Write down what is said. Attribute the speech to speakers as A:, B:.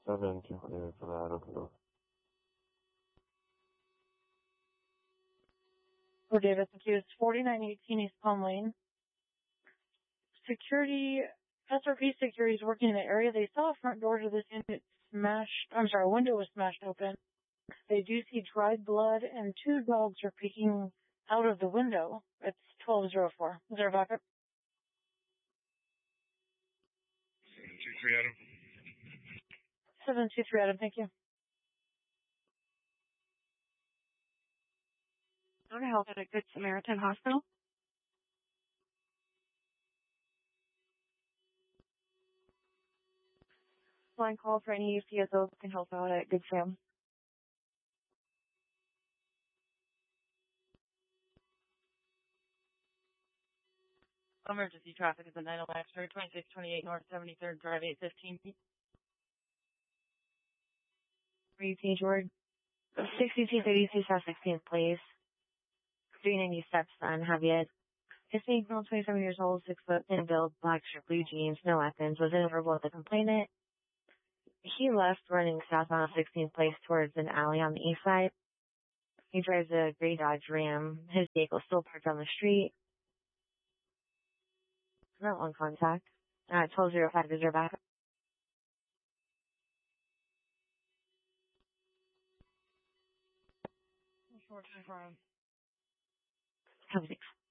A: 7-2 for that, open door.
B: For Davis, accused 4918 East Palm Lane. SRP security is working in the area. They saw a front door to this unit window was smashed open. They do see dried blood and 2 dogs are peeking out of the window. It's 1204. Is there a backup?
C: 723 Adam.
B: 723 Adam, thank you.
D: Florida Health at a Good Samaritan Hospital. Line call for any CSO that can help out at Good Sam.
E: Emergency traffic is a 901 X-ray, 2628 North 73rd Drive, 815.
D: Repeat George. 6232 South 16th Place. 390 steps on Javier. Hispanic male, 27 years old, 6 foot, thin build, black shirt, blue jeans, no weapons, was inverbal with the complainant. He left running southbound 16th Place towards an alley on the east side. He drives a gray Dodge Ram. His vehicle is still parked on the street. Not on contact. 1205, is there backup?
E: Short time for him.
D: Have a